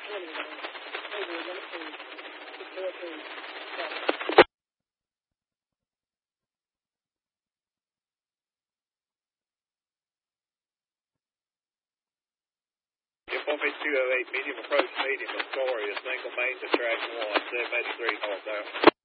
Forfeit 208, medium approach, medium, Astoria, single main to track 1, 783 north out.